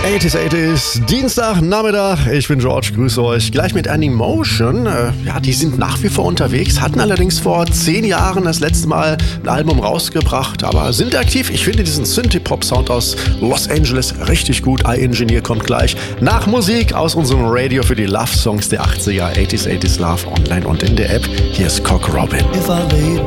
80s, Dienstag, Nachmittag. Ich bin George, grüße euch. Gleich mit Animotion. Ja, die sind nach wie vor unterwegs, hatten allerdings vor 10 Jahren das letzte Mal ein Album rausgebracht, aber sind aktiv. Ich finde diesen Synthie-Pop-Sound aus Los Angeles richtig gut. iEngineer kommt gleich nach Musik aus unserem Radio für die Love-Songs der 80er. 80s Love online und in der App. Hier ist Cock Robin. If I lay